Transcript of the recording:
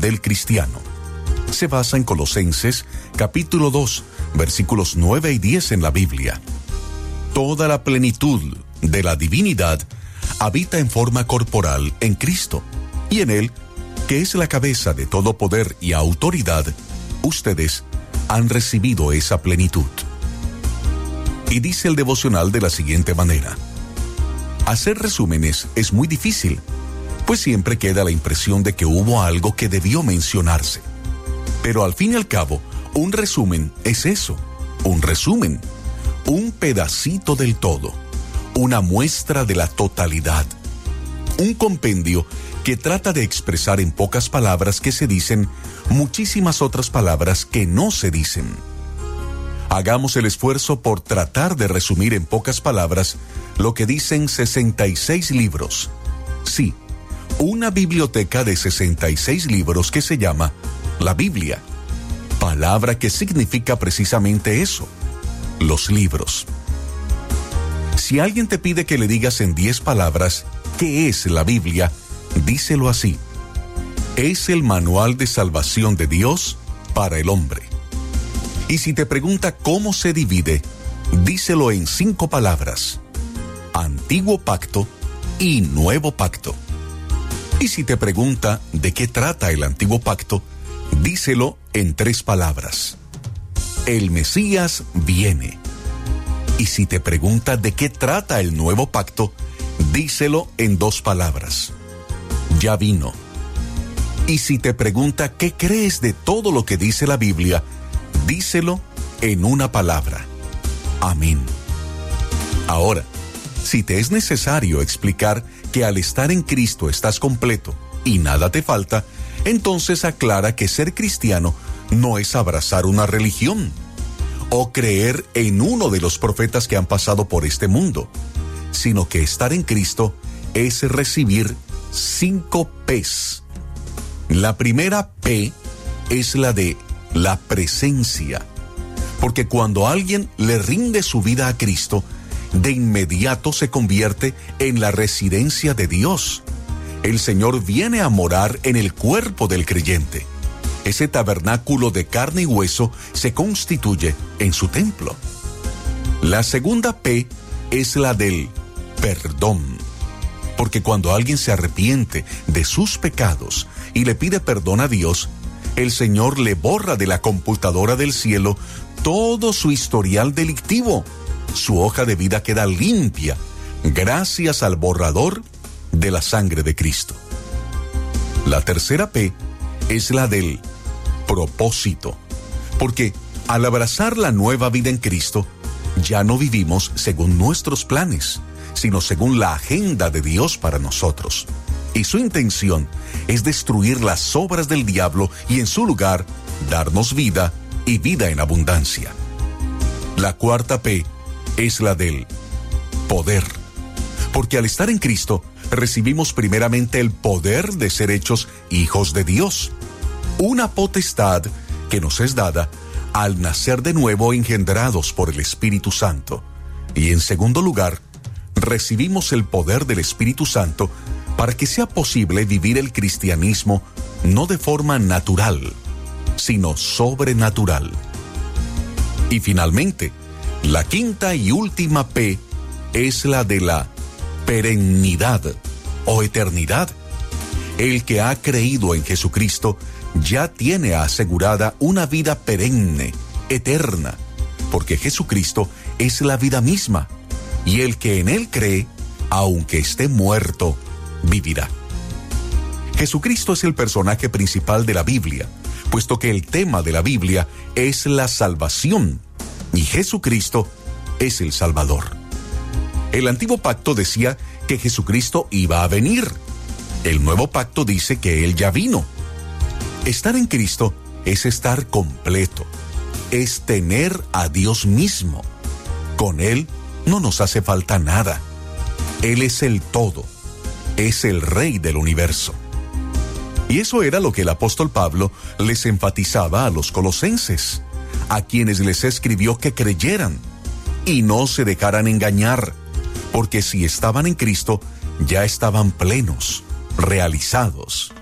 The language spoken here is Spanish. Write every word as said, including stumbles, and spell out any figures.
del cristiano. Se basa en Colosenses capítulo dos, versículos nueve y diez en la Biblia. Toda la plenitud de la divinidad habita en forma corporal en Cristo, y en Él, que es la cabeza de todo poder y autoridad, ustedes han recibido esa plenitud. Y dice el devocional de la siguiente manera: hacer resúmenes es muy difícil, pues siempre queda la impresión de que hubo algo que debió mencionarse. Pero al fin y al cabo, un resumen es eso, un resumen, un pedacito del todo, una muestra de la totalidad, un compendio que trata de expresar en pocas palabras que se dicen muchísimas otras palabras que no se dicen. Hagamos el esfuerzo por tratar de resumir en pocas palabras lo que dicen sesenta y seis libros. Sí, una biblioteca de sesenta y seis libros que se llama la Biblia, palabra que significa precisamente eso, los libros. Si alguien te pide que le digas en diez palabras qué es la Biblia, díselo así: es el manual de salvación de Dios para el hombre. Y si te pregunta cómo se divide, díselo en cinco palabras: Antiguo Pacto y Nuevo Pacto. Y si te pregunta de qué trata el Antiguo Pacto, díselo en tres palabras: el Mesías viene. Y si te pregunta de qué trata el Nuevo Pacto, díselo en dos palabras: ya vino. Y si te pregunta qué crees de todo lo que dice la Biblia, díselo en una palabra: amén. Ahora, si te es necesario explicar que al estar en Cristo estás completo y nada te falta, entonces aclara que ser cristiano no es abrazar una religión o creer en uno de los profetas que han pasado por este mundo, sino que estar en Cristo es recibir cinco P's. La primera P es la de la presencia, porque cuando alguien le rinde su vida a Cristo, de inmediato se convierte en la residencia de Dios. El Señor viene a morar en el cuerpo del creyente. Ese tabernáculo de carne y hueso se constituye en su templo. La segunda P es la del perdón, porque cuando alguien se arrepiente de sus pecados y le pide perdón a Dios, el Señor le borra de la computadora del cielo todo su historial delictivo. Su hoja de vida queda limpia gracias al borrador de la sangre de Cristo. La tercera P es la del propósito, porque al abrazar la nueva vida en Cristo, ya no vivimos según nuestros planes, sino según la agenda de Dios para nosotros. Y su intención es destruir las obras del diablo y en su lugar darnos vida y vida en abundancia. La cuarta P es la del poder, porque al estar en Cristo recibimos primeramente el poder de ser hechos hijos de Dios, una potestad que nos es dada al nacer de nuevo engendrados por el Espíritu Santo. Y en segundo lugar, recibimos el poder del Espíritu Santo para que sea posible vivir el cristianismo no de forma natural, sino sobrenatural. Y finalmente, la quinta y última P es la de la perennidad o eternidad. El que ha creído en Jesucristo ya tiene asegurada una vida perenne, eterna, porque Jesucristo es la vida misma, y el que en Él cree, aunque esté muerto, vivirá. Jesucristo es el personaje principal de la Biblia, puesto que el tema de la Biblia es la salvación, y Jesucristo es el Salvador. El Antiguo Pacto decía que Jesucristo iba a venir. El Nuevo Pacto dice que Él ya vino. Estar en Cristo es estar completo, es tener a Dios mismo. Con Él no nos hace falta nada. Él es el todo, es el Rey del universo. Y eso era lo que el apóstol Pablo les enfatizaba a los colosenses, a quienes les escribió que creyeran y no se dejaran engañar, porque si estaban en Cristo, ya estaban plenos, realizados.